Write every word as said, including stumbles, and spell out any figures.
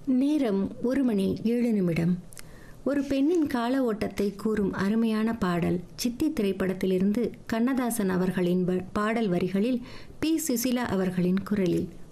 நேரம் ஒரு மணி ஏழு நிமிடம். ஒரு பெண்ணின் கால ஓட்டத்தை கூறும் அருமையான பாடல் சித்தி திரைப்படத்திலிருந்து கண்ணதாசன் அவர்களின் வ- பாடல் வரிகளில் பி சுசிலா அவர்களின் குரலில்